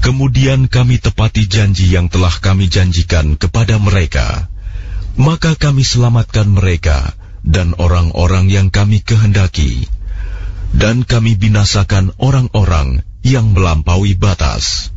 Kemudian kami tepati janji yang telah kami janjikan kepada mereka. Maka kami selamatkan mereka dan orang-orang yang kami kehendaki. Dan kami binasakan orang-orang yang melampaui batas.